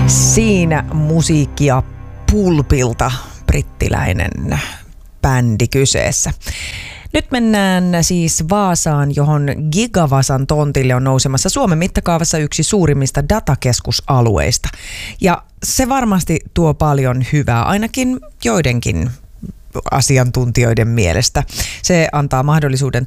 Siinä musiikkia Pulpilta, brittiläinen bändi kyseessä. Nyt mennään siis Vaasaan, johon Gigavasan tontille on nousemassa Suomen mittakaavassa yksi suurimmista datakeskusalueista. Ja se varmasti tuo paljon hyvää, ainakin joidenkin asiantuntijoiden mielestä. Se antaa mahdollisuuden